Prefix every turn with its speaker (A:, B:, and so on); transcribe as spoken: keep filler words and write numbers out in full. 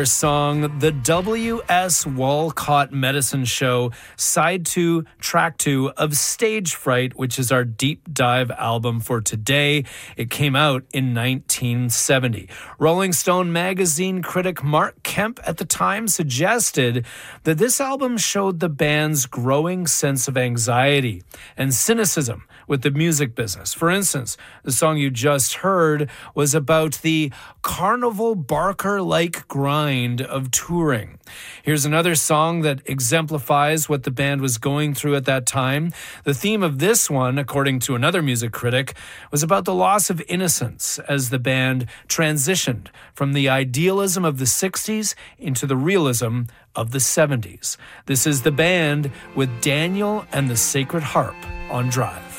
A: Song, the W S Walcott Medicine Show, side two, track two of Stage Fright, which is our deep dive album for today. It came out in nineteen seventy. Rolling Stone magazine critic Mark Kemp at the time suggested that this album showed the band's growing sense of anxiety and cynicism with the music business. For instance, the song you just heard was about the carnival barker-like grind of touring. Here's another song that exemplifies what the band was going through at that time. The theme of this one, according to another music critic, was about the loss of innocence as the band transitioned from the idealism of the sixties into the realism of the seventies. This is the band with Daniel and the Sacred Harp on Drive.